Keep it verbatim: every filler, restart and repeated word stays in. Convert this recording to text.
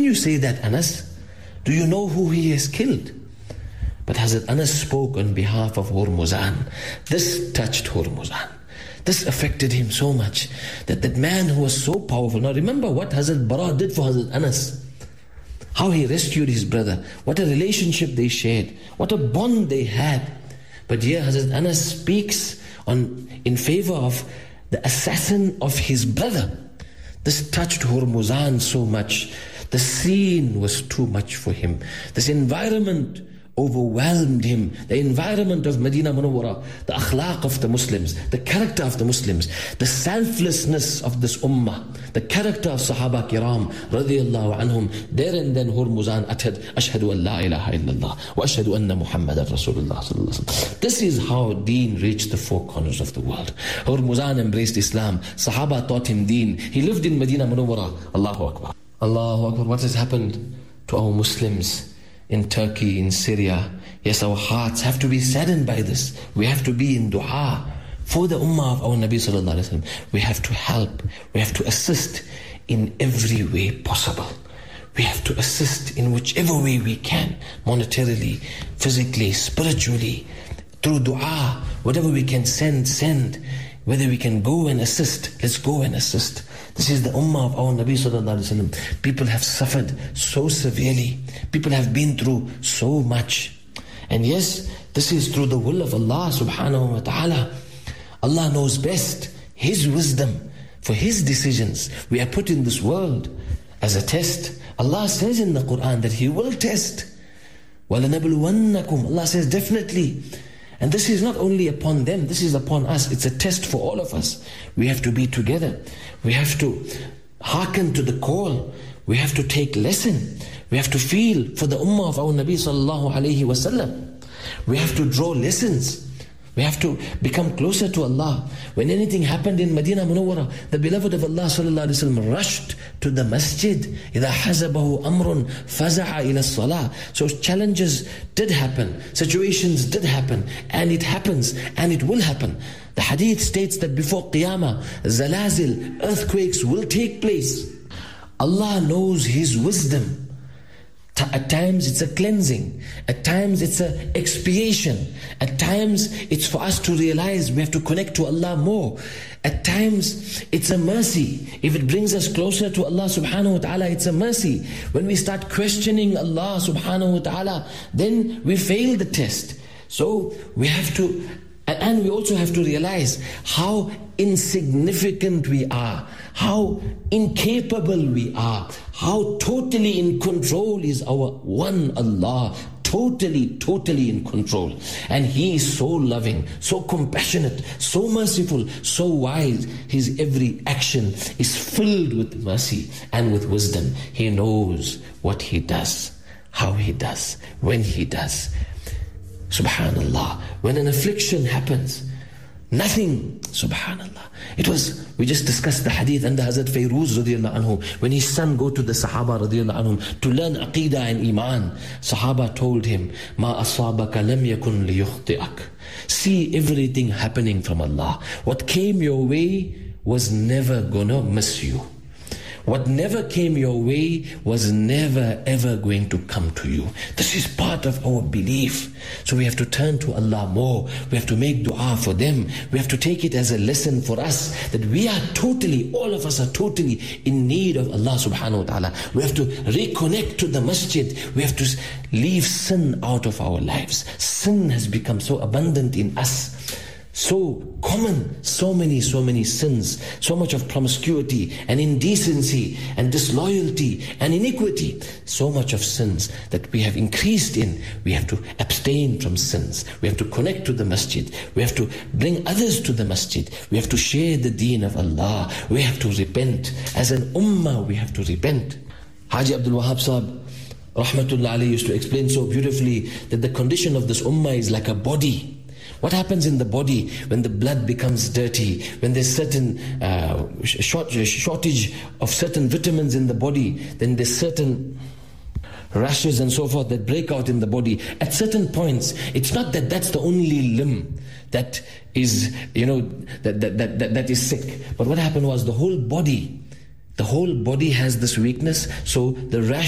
you say that, Anas? Do you know who he has killed? But Hazrat Anas spoke on behalf of Hurmuzan. This touched Hurmuzan. This affected him so much that that man who was so powerful. Now remember what Hazrat Bara did for Hazrat Anas. How he rescued his brother. What a relationship they shared. What a bond they had. But here Hazrat Anas speaks on in favor of the assassin of his brother. This touched Hurmuzan so much. The scene was too much for him. This environment overwhelmed him. The environment of Medina Munawwara, the akhlaq of the Muslims, the character of the Muslims, the selflessness of this ummah, the character of Sahaba Kiram radiyallahu anhum. There and then Hurmuzan uttered, Ashhadu an la ilaha illallah wa ashhadu anna Muhammadan Rasulullah sallallahu alaihi wasallam. This is how deen reached the four corners of the world. Hurmuzan embraced Islam. Sahaba taught him deen. He lived in Medina Munawwara. Allahu Akbar. Allahu Akbar. What has happened to our Muslims in Turkey, in Syria? Yes, our hearts have to be saddened by this. We have to be in dua for the ummah of our Nabi sallallahu alaihi wasallam. We have to help. We have to assist in every way possible. We have to assist in whichever way we can, monetarily, physically, spiritually, through dua. Whatever we can send, send. Whether we can go and assist, let's go and assist. This is the ummah of our Nabi sallallahu alaihi wasallam. People have suffered so severely. People have been through so much. And yes, this is through the will of Allah subhanahu wa ta'ala. Allah knows best. His wisdom for His decisions. We are put in this world as a test. Allah says in the Quran that He will test. وَلَنَبْلُوَنَّكُمْ Allah says definitely. And this is not only upon them, this is upon us. It's a test for all of us. We have to be together. We have to hearken to the call. We have to take lesson. We have to feel for the ummah of our Nabi sallallahu alayhi wa sallam. We have to draw lessons. We have to become closer to Allah. When anything happened in Medina Munawwara, the beloved of Allah sallallahu alayhi wa sallam rushed to the masjid. إِذَا حَزَبَهُ أَمْرٌ فَزَعَ إِلَى الصَّلَاةِ. So challenges did happen, situations did happen, and it happens, and it will happen. The hadith states that before Qiyamah, zalazil, earthquakes will take place. Allah knows His wisdom. At times it's a cleansing. At times it's an expiation. At times it's for us to realize we have to connect to Allah more. At times it's a mercy. If it brings us closer to Allah subhanahu wa ta'ala, it's a mercy. When we start questioning Allah subhanahu wa ta'ala, then we fail the test. So we have to, and we also have to realize how insignificant we are, how incapable we are, how totally in control is our one Allah, totally, totally in control. And He is so loving, so compassionate, so merciful, so wise. His every action is filled with mercy and with wisdom. He knows what He does, how He does, when He does. Subhanallah, when an affliction happens, nothing, subhanallah. It was, we just discussed the hadith under Hazrat Fayruz radiyallahu anhu, when his son go to the Sahaba radiyallahu anhu to learn Aqidah and Iman. Sahaba told him, Ma asabaka lam yakun liyukhti'ak. See everything happening from Allah. What came your way was never gonna miss you. What never came your way was never ever going to come to you. This is part of our belief. So we have to turn to Allah more. We have to make dua for them. We have to take it as a lesson for us that we are totally, all of us are totally in need of Allah subhanahu wa ta'ala. We have to reconnect to the masjid. We have to leave sin out of our lives. Sin has become so abundant in us. So common, so many, so many sins, so much of promiscuity and indecency and disloyalty and iniquity, so much of sins that we have increased in. We have to abstain from sins. We have to connect to the masjid. We have to bring others to the masjid. We have to share the deen of Allah. We have to repent. As an ummah, we have to repent. Haji Abdul Wahab Sahib, rahmatullah alayhi, used to explain so beautifully that the condition of this ummah is like a body. What happens in the body when the blood becomes dirty, when there's certain uh, short, shortage of certain vitamins in the body, then there's certain rashes and so forth that break out in the body. At certain points, it's not that that's the only limb that is, you know, that, that, that, that, that is sick. But what happened was the whole body, the whole body has this weakness, so the rash